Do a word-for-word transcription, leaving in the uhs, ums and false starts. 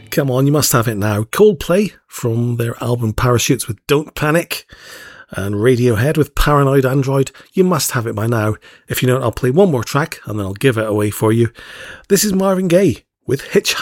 Come on, you must have it now. Coldplay from their album Parachutes with Don't Panic, and Radiohead with Paranoid Android. You must have it by now. If you don't, I'll play one more track and then I'll give it away for you. This is Marvin Gaye with Hitchhiker.